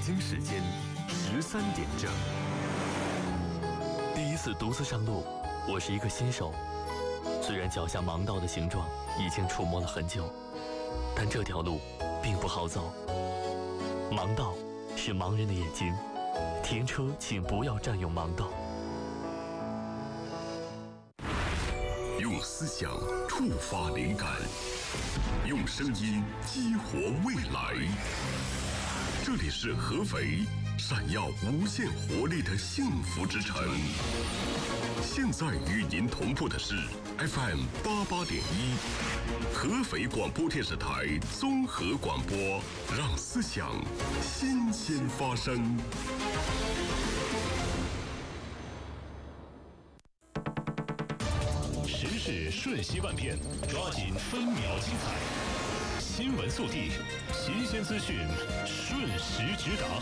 京时间13点整。第一次独自上路，我是一个新手。虽然脚下盲道的形状已经触摸了很久，但这条路并不好走。盲道是盲人的眼睛，停车请不要占用盲道。 用思想触发灵感，用声音激活未来。这里是合肥闪耀无限活力的幸福之城。现在与您同步的是 FM 88.1，合肥广播电视台综合广播，让思想新鲜发生。 时事瞬息万变，抓紧分秒精彩。新闻速递，新鲜资讯，瞬时直达。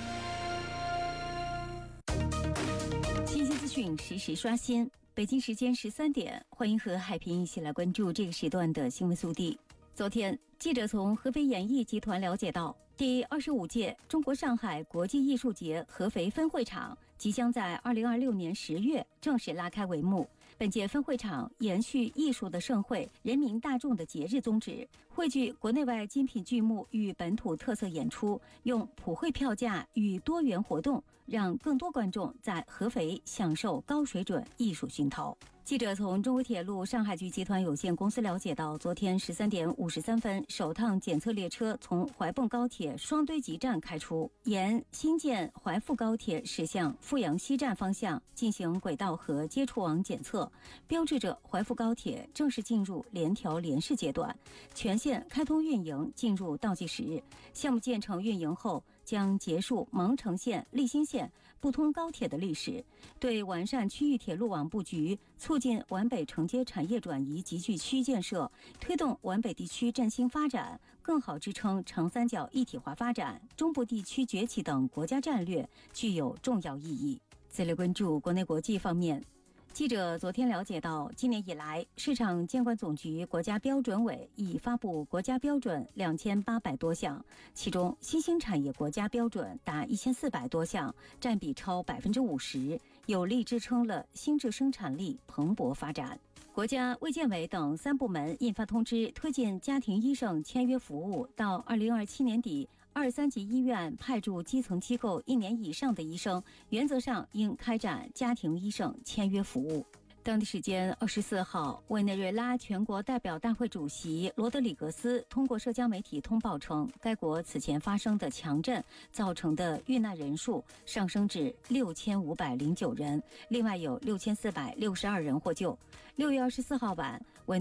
新鲜资讯实时刷新。北京时间13点，欢迎和海平一起来关注这个时段的新闻速递。昨天，记者从合肥演艺集团了解到，第25届中国上海国际艺术节合肥分会场即将在2026年10月正式拉开帷幕。本届分会场延续艺术的盛会、人民大众的节日宗旨，汇聚国内外精品剧目与本土特色演出，用普惠票价与多元活动，让更多观众在合肥享受高水准艺术熏陶。记者从中国铁路上海局集团有限公司了解到，昨天13点53分，首趟检测列车从怀泵高铁双堆集站开出，沿新建怀阜高铁驶向阜阳西站方向进行轨道和接触网检测，标志着怀阜高铁正式进入联调联试阶段，全线开通运营进入倒计时。项目建成运营后，将结束蒙城线、立新线不通高铁的历史，对完善区域铁路网布局，促进皖北承接产业转移集聚区建设，推动皖北地区振兴发展，更好支撑长三角一体化发展、中部地区崛起等国家战略，具有重要意义。再来关注国内国际方面。记者昨天了解到，今年以来，市场监管总局国家标准委已发布国家标准2800多项，其中新兴产业国家标准达1400多项，占比超50%，有力支撑了新质生产力蓬勃发展。国家卫健委等3部门印发通知，推进家庭医生签约服务，到2027年底，23级医院派驻基层机构1年以上的医生，原则上应开展家庭医生签约服务。当地时间24号，委内瑞拉全国代表大会主席罗德里格斯通过社交媒体通报称，该国此前发生的强震造成的遇难人数上升至6509人，另外有6462人获救。6月24号晚，委